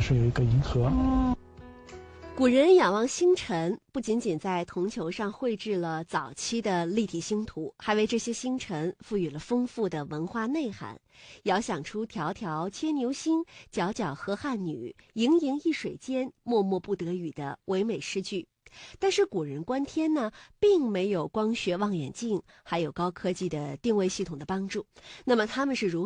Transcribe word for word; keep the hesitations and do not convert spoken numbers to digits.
是有一个银河。 古人仰望星辰，不仅仅在铜球上绘制了早期的立体星图，还为这些星辰赋予了丰富的文化内涵，遥想出迢迢牵牛星，皎皎河汉女，盈盈一水间，脉脉不得语的唯美诗句。但是古人观天呢，并没有光学望远镜，还有高科技的定位系统的帮助。那么他们是如